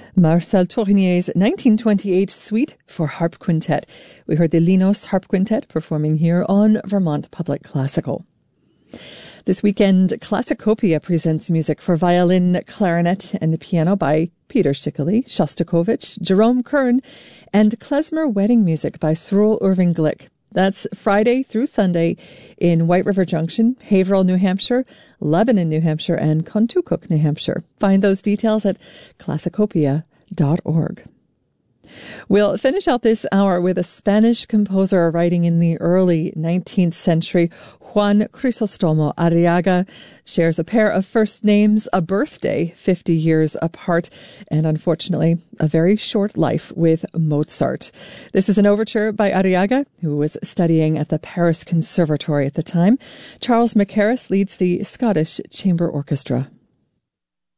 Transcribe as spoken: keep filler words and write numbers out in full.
Marcel Tournier's nineteen twenty-eight Suite for Harp Quintet. We heard the Linos Harp Quintet performing here on Vermont Public Classical. This weekend, Classicopia presents music for violin, clarinet, and the piano by Peter Schickele, Shostakovich, Jerome Kern, and klezmer wedding music by Cyril Irving Glick. That's Friday through Sunday in White River Junction, Haverhill, New Hampshire, Lebanon, New Hampshire, and Contoocook, New Hampshire. Find those details at classicopia dot org. We'll finish out this hour with a Spanish composer writing in the early nineteenth century. Juan Crisostomo Arriaga shares a pair of first names, a birthday fifty years apart, and unfortunately, a very short life with Mozart. This is an overture by Arriaga, who was studying at the Paris Conservatory at the time. Charles Mackerras leads the Scottish Chamber Orchestra.